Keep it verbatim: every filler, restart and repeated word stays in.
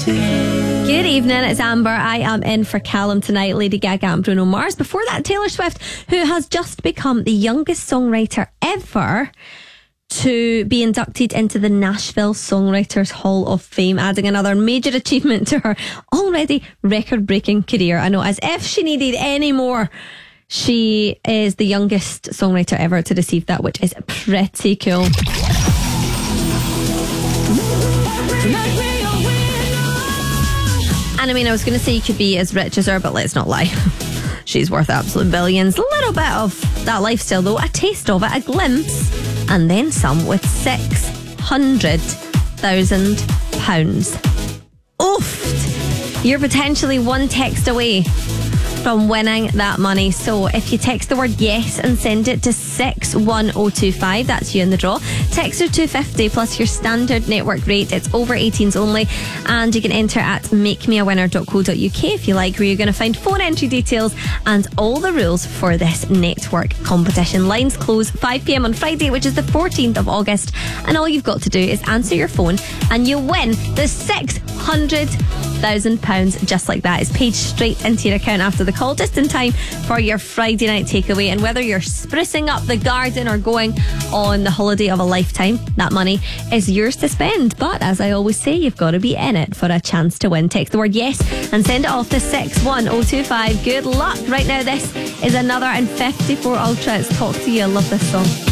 Good evening, it's Amber. I am in for Callum tonight, Lady Gaga and Bruno Mars. Before that, Taylor Swift, who has just become the youngest songwriter ever to be inducted into the Nashville Songwriters Hall of Fame, adding another major achievement to her already record-breaking career. I know, as if she needed any more. She is the youngest songwriter ever to receive that, which is pretty cool. And I mean, I was going to say you could be as rich as her, but let's not lie. She's worth absolute billions. A little bit of that lifestyle, though, a taste of it, a glimpse, and then some, with six hundred thousand pounds. Oof! You're potentially one text away from winning that money. So if you text the word yes and send it to six one oh two five, that's you in the draw. Text are two fifty plus your standard network rate. It's over eighteens only, and you can enter at make me a winner dot co dot uk if you like, where you're going to find phone entry details and all the rules for this network competition. Lines close five p.m. on Friday, which is the fourteenth of August, and all you've got to do is answer your phone and you win the six hundred thousand pounds just like that. It's paid straight into your account after the call, just in time for your Friday night takeaway. And whether you're sprucing up the garden or going on the holiday of a lifetime, that money is yours to spend. But as I always say, you've got to be in it for a chance to win. Text the word yes and send it off to six one oh two five. Good luck. Right now, this is another in fifty-four Ultra. It's Talk to You. I love this song.